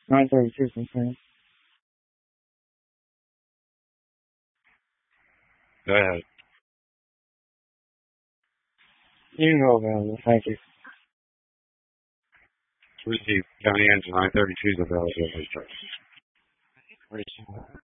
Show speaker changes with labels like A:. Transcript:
A: 932 confirmed.
B: Go ahead.
A: You can go available. Thank you.
B: Receive. County engine 932 is available.